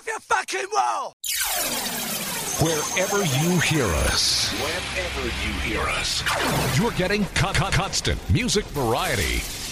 off your fucking wall! Wherever you hear us, you're getting constant music variety.